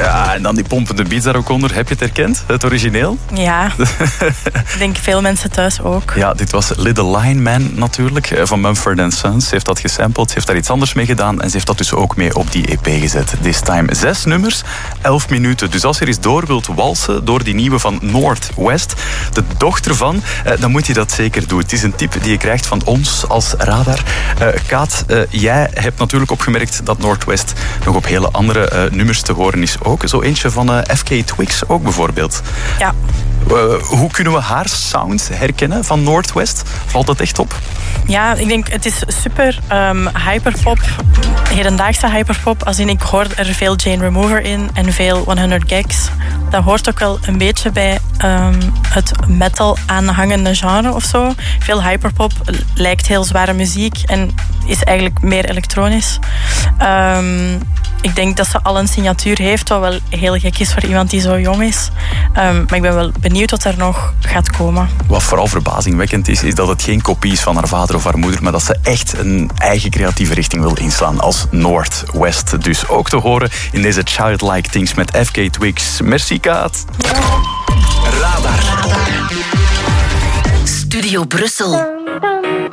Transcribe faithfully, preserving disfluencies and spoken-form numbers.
Ja, en dan die pompende beats daar ook onder. Heb je het herkend, het origineel? Ja, ik denk veel mensen thuis ook. Ja, dit was Little Lion Man natuurlijk, van Mumford and Sons. Ze heeft dat gesampled, ze heeft daar iets anders mee gedaan en ze heeft dat dus ook mee op die E P gezet. This Time. Zes nummers, elf minuten. Dus als je eens door wilt walsen door die nieuwe van Northwest, de dochter van, dan moet je dat zeker doen. Het is een tip die je krijgt van ons als Radar. Uh, Kaat, uh, jij hebt natuurlijk opgemerkt dat Northwest nog op hele andere uh, nummers te horen is ook. Zo eentje van uh, F K Twigs ook bijvoorbeeld. Ja. Uh, hoe kunnen we haar sound herkennen van Northwest? Valt dat echt op? Ja, ik denk het is super um, hyperpop, hedendaagse hyperpop. Als in, ik hoor er veel Jane Remover in en veel honderd Gags. Dat hoort ook wel een beetje bij um, het metal aanhangende genre of zo. Veel hyperpop, lijkt heel zware muziek en is eigenlijk meer elektronisch. Um, ik denk dat ze al een signatuur heeft, wat wel heel gek is voor iemand die zo jong is. Um, maar ik ben wel benieuwd wat er nog gaat komen. Wat vooral verbazingwekkend is, is dat het geen kopie is van haar vader of haar moeder, maar dat ze echt een eigen creatieve richting wil inslaan als Northwest. Dus ook te horen in deze Childlike Things met F K Twigs. Merci, Kaat. Ja. Radar. Radar. Studio Brussel.